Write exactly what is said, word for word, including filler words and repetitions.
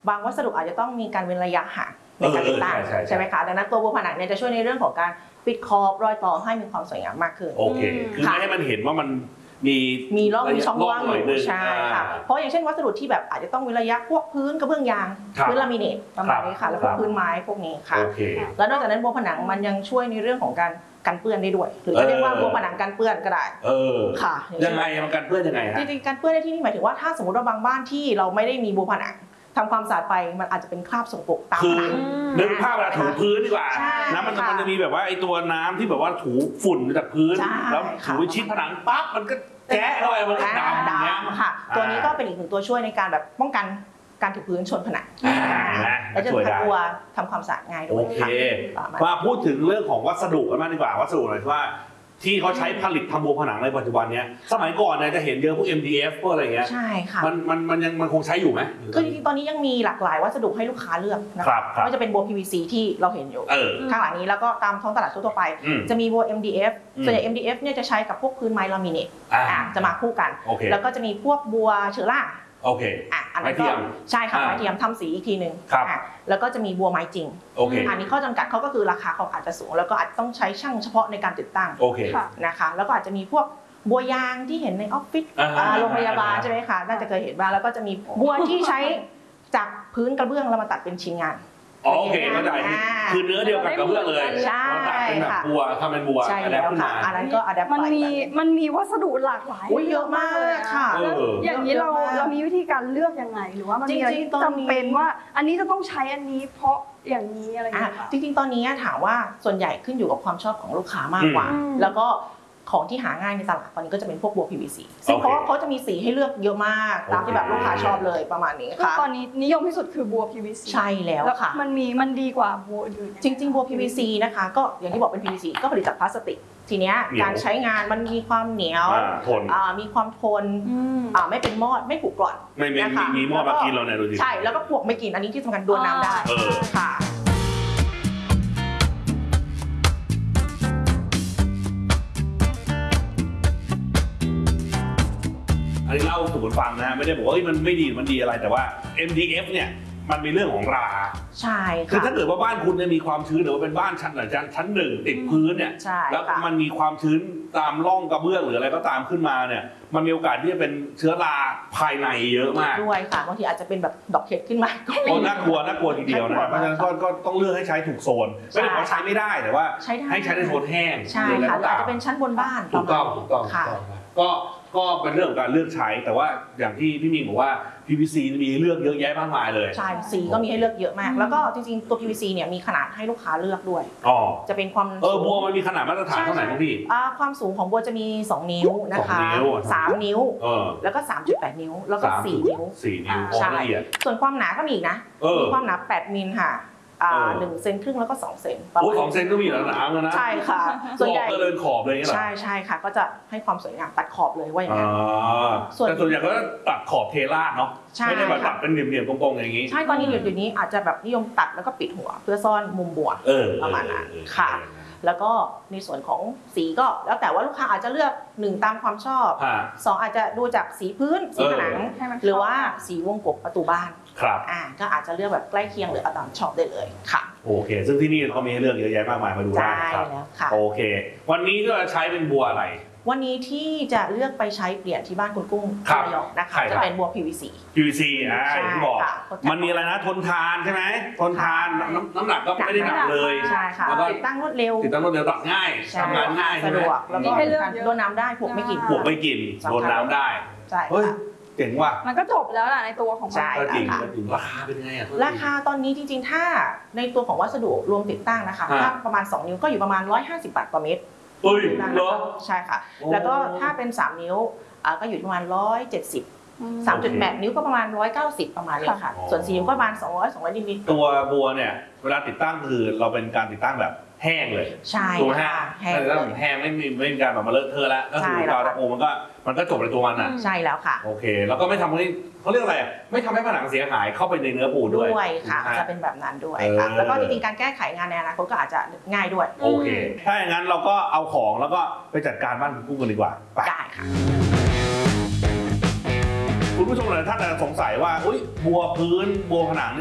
บางวัสดุอาจจะต้องมีการเว้นระยะห่างในการติดตั้งใช่ไหมคะดังนั้นตัวบัวผนังเนี่ยจะช่วยในเรื่องของการปิดขอบรอยต่อให้มีความสวยงามมากขึ้นโอเคคือไม่ให้มันเห็นว่ามันมีมีร่องมีช่องว่างอยู่ใช่ค่ะเพราะอย่างเช่นวัสดุที่แบบอาจจะต้องเว้นระยะพวกพื้นกระเบื้องยางพื้นลามิเนตประมาณนี้ค่ะแล้วก็พื้นไม้พวกนี้ค่ะแล้วนอกจากนั้นบัวผนังมันยังช่วยในเรื่องของการกันเปื้อนได้ด้วยหรือจะเรียกว่าบัวผนังกันเปื้อนก็ได้เออค่ะยังไงมันกันเปื้อนยังไงฮะจริงๆกันเปื้อนในที่นี้หมายถึงว่าถ้าสมมติว่าบางบ้านที่เราไม่ได้มีบัวผนังทำความสะอาดไปมันอาจจะเป็นคราบสกปรกตามผนังนึกภาพเวลาถูพื้นดีกว่านะมันมันจะมีแบบว่าไอ้ตัวน้ำที่แบบว่าถูฝุ่นจากพื้นแล้วถูไปชิดผนังปั๊บมันก็แจ๊ะเข้าไปมันก็ดำอย่างเงี้ยค่ะตัวนี้ก็เป็นอีกหนึ่งตัวช่วยในการแบบป้องกันการถูพื้นชนผนังแล้วจะทำตัวทำความสะอาดง่ายด้วยค่ะมาพูดถึงเรื่องของวัสดุกันบ้างดีกว่าวัสดุหน่อยว่าที่เขาใช้ผลิตทำบัวผนังในปัจจุบันนี้สมัยก่อนเนี่ยจะเห็นเยอะพวก เอ็ม ดี เอฟ พวกอะไรเงี้ยใช่ค่ะมันมันมันยังมันคงใช้อยู่ไหมคือจริงๆตอนนี้ยังมีหลากหลายวัสดุให้ลูกค้าเลือกนะคะไม่ว่าจะเป็นบัว พี วี ซี ที่เราเห็นอยู่ข้างหลังนี้แล้วก็ตามท้องตลาดทั่วไปจะมีบัว เอ็ม ดี เอฟ ส่วนใหญ่ เอ็ม ดี เอฟ เนี่ยจะใช้กับพวกพื้นไม้ลามิเนตจะมาคู่กันแล้วก็จะมีพวกบัวเชื้อราโอเคอ่ะอันนั้นก็ใช่ค่ะไม้เทียมทำสีอีกทีหนึ่งแล้วก็จะมีบัวไม้จริงอันนี้ข้อจำกัดเขาก็คือราคาเขาอาจจะสูงแล้วก็อาจต้องใช้ช่างเฉพาะในการติดตั้งนะคะแล้วก็อาจจะมีพวกบัวยางที่เห็นในออฟฟิศโรงพยาบาลใช่ไหมคะน่าจะเคยเห็นบ้างแล้วก็จะมีบัวที่ใช้จากพื้นกระเบื้องแล้วมาตัดเป็นชิ้นงานโอเคเข้าใจคือเนื้อเดียวกับกระเบื้องเลยใช่ค่ะบัวทำเป็นบัวใช่แล้วค่ะอันนั้นก็อะแดปมันมีมันมีวัสดุหลากหลายเยอะมากค่ะอย่างนี้เราเรามีวิธีการเลือกยังไงหรือว่ามันมีอะไรจำเป็นว่าอันนี้จะต้องใช้อันนี้เพราะอย่างนี้อะไรอย่างเงี้ยจริงๆตอนนี้ถามว่าส่วนใหญ่ขึ้นอยู่กับความชอบของลูกค้ามากกว่าแล้วก็ของที่หาง่ายในตลาดตอนนี้ก็จะเป็นพวกบัว พี วี ซี ซึ่งเพราะว่าเขาจะมีสีให้เลือกเยอะมากตามที่แบบลูกค้าชอบเลยประมาณนี้ค่ะตอนนี้นิยมที่สุดคือบัว พี วี ซีใช่แล้วค่ะมันมีมันดีกว่าบัวอื่นจริงๆบัว พี วี ซี นะคะก็อย่างที่บอกเป็น พี วี ซี ก็ผลิตจากพลาสติกทีเนี้ยการใช้งานมันมีความเหนียวมีความทนไม่เป็นมอดไม่ผุกร่อนไม่มีมีมอดมากินเราเนี่ยดูสิใช่แล้วก็พวกไม่กินอันนี้ที่สำคัญโดนน้ำได้ค่ะอันนี้เล่าสู่กันฟังนะไม่ได้บอกว่ามันไม่ดีมันดีอะไรแต่ว่า เอ็ม ดี เอฟ เนี่ยมันมีเรื่องของราใช่ค่ะคือถ้าเกิดว่าบ้านคุณเนี่ยมีความชื้นหรือว่าเป็นบ้านชั้นชั้นชั้นหนึ่งติดพื้นเนี่ยแล้วมันมีความชื้นตามร่องกระเบื้องหรืออะไรก็ตามขึ้นมาเนี่ยมันมีโอกาสที่จะเป็นเชื้อราภายในเยอะมากด้วยค่ะบางทีอาจจะเป็นแบบดอกเห็ดขึ้นมาก็น่ากลัวน่ากลัวทีเดียวนะเพราะฉะนั้นก็ต้องเลือกให้ใช้ถูกโซนไม่ได้บอกใช้ไม่ได้แต่ว่าให้ใช้ในโซนแห้งใช่ค่ะอาจจะเป็นชั้นบนบ้านถูกต้องถูกต้องค่ะก็ก็เป็นเรื่องของการเลือกใช้แต่ว่าอย่างที่พี่มิงบอกว่า พี วี ซี มีเลือกเยอะแยะมากมายเลยใช่สีก็มีให้เลือกเยอะมากแล้วก็จริงๆตัว พี วี ซี เนี่ยมีขนาดให้ลูกค้าเลือกด้วยอ๋อจะเป็นความเออบัวมันมีขนาดมาตรฐานเท่าไหร่พี่ความสูงของบัวจะมีสองนิ้วนะคะสามนิ้วแล้วก็ สามจุดแปด นิ้วแล้วก็สี่นิ้วสี่นิ้วใช่ส่วนความหนาก็มีอีกนะมีความหนาแปดมิลค่ะหนึ่งเซนครึ่งแล้วก็สองเซนโอ้สองเซนก็มีแล้วนะแล้วนะใช่ค่ะส่วนใหญ่ก็เดินขอบเลยใช่ใช่ค่ะก็จะให้ความสวยงามตัดขอบเลยว่าอย่างนั้นแต่ส่วนใหญ่ก็ตัดขอบเทราดเนาะไม่ได้แบบตัดเป็นเหลี่ยมๆตรงๆอย่างนี้ใช่ตอนนี้เดี๋ยวนี้อาจจะแบบนิยมตัดแล้วก็ปิดหัวเพื่อซ่อนมุมบัวประมาณนั้นค่ะแล้วก็ในส่วนของสีก็แล้วแต่ว่าลูกค้าอาจจะเลือกหนึ่งตามความชอบสองอาจจะดูจากสีพื้นสีผนังหรือว่าสีวงกบประตูบ้านครับอ่าก็อาจจะเลือกแบบใกล้เคียงหรือเอาตามชอบได้เลยค่ะโอเคซึ่งที่นี่เขามีเลือกเยอะแยะมากมายมาดูได้ครับโอเควันนี้ก็ใช้เป็นบัวอะไรวันนี้ที่จะเลือกไปใช้เปลี่ยนที่บ้านคุณกุ้งระยองนะคะจะเป็นบัว พี วี ซีพี วี ซี อ่าอย่างที่บอกมันมีอะไรนะทนทานใช่ไหมทนทานน้ำหนักก็ไม่ได้หนักเลยใช่ค่ะติดตั้งรวดเร็วติดตั้งรวดเร็วตัดง่ายทำงานง่ายสะดวกแล้วก็โดนน้ำได้พวกไม่กินพวกไม่กินโดนน้ำได้ใช่เจ๋งว่ะมันก็จบแล้วแหละในตัวของมันใช่จริงค่ะราคาเป็นไงอ่ะราคาตอนนี้จริงๆถ้าในตัวของวัสดุรวมติดตั้งนะคะถ้าประมาณสองนิ้วก็อยู่ประมาณหนึ่งร้อยห้าสิบบาทต่อเมตรเอ้ยเหรอใช่ค่ะแล้วก็ถ้าเป็นสามนิ้วก็อยู่ประมาณหนึ่งร้อยเจ็ดสิบ สามจุดแปด นิ้วก็ประมาณหนึ่งร้อยเก้าสิบประมาณนี้ค่ะส่วนสี่นิ้วก็ประมาณสองร้อย สองร้อยนิดๆตัวบัวเนี่ยเวลาติดตั้งคือเราเป็นการติดตั้งแบบแห้งเลยใช่ค่ะแห้งแล้วแห้งไม่มีไม่มีการแบบมาเลอะเทอะแล้วก็คือการตะปูมันก็มันก็จบในตัวมันอ่ะใช่แล้วค่ะโอเคแล้วก็ไม่ทำให้เขาเรียกอะไรไม่ทำให้ผนังเสียหายเข้าไปในเนื้อปูด้วยด้วยค่ะจะเป็นแบบนั้นด้วยค่ะแล้วก็จริงๆการแก้ไขงานในอนาคตก็อาจจะง่ายด้วยโอเคถ้าอย่างนั้นเราก็เอาของแล้วก็ไปจัดการบ้านคุณกุ้งกันดีกว่าได้ค่ะคคุณผู้ชมหลายท่านอาจจะสงสัยว่าอุ้ยบัวพื้นบัวผนัง